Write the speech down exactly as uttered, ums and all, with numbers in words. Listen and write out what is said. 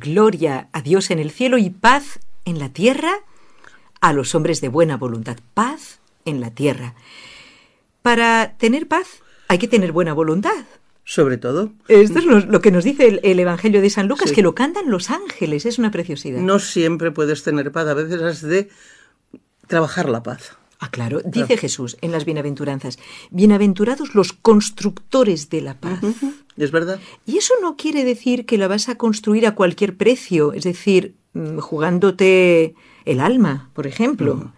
gloria a Dios en el cielo y paz en la tierra a los hombres de buena voluntad. Paz en la tierra. Para tener paz hay que tener buena voluntad. Sobre todo. Esto es lo que nos dice el, el Evangelio de San Lucas, sí. que lo cantan los ángeles, es una preciosidad. No siempre puedes tener paz, a veces has de trabajar la paz. Ah, claro, dice claro. Jesús en las bienaventuranzas, bienaventurados los constructores de la paz. Uh-huh. Es verdad. Y eso no quiere decir que la vas a construir a cualquier precio, es decir, jugándote el alma, por ejemplo. Uh-huh.